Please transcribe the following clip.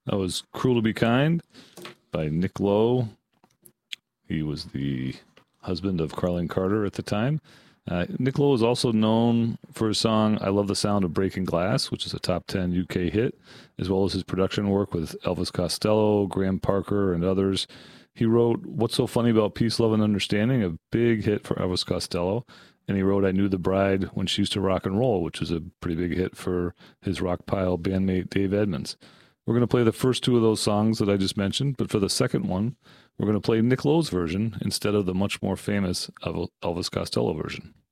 That was Cruel to Be Kind by Nick Lowe. He was the husband of Carlin Carter at the time. Nick Lowe is also known for his song I Love the Sound of Breaking Glass, which is a top 10 UK hit, as well as his production work with Elvis Costello, Graham Parker, and others. He wrote What's So Funny About Peace, Love, and Understanding, a big hit for Elvis Costello. And he wrote I Knew the Bride When She Used to Rock and Roll, which was a pretty big hit for his Rockpile bandmate Dave Edmunds. We're going to play the first two of those songs that I just mentioned, but for the second one, we're going to play Nick Lowe's version instead of the much more famous Elvis Costello version.